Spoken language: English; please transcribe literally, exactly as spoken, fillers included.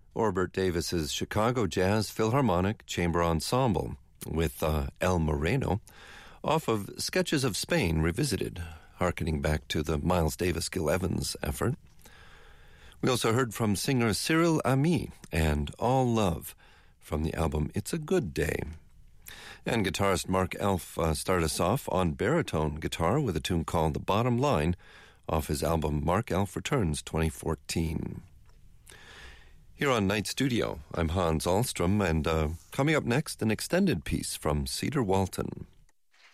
Orbert Davis's Chicago Jazz Philharmonic Chamber Ensemble with uh, El Moreno off of Sketches of Spain Revisited, hearkening back to the Miles Davis-Gil Evans effort. We also heard from singer Cyril Ami and All Love from the album It's a Good Day. And guitarist Mark Elf uh, started us off on baritone guitar with a tune called The Bottom Line off his album Mark Elf Returns twenty fourteen. Here on Night Studio, I'm Hans Ahlstrom, and uh, coming up next, an extended piece from Cedar Walton.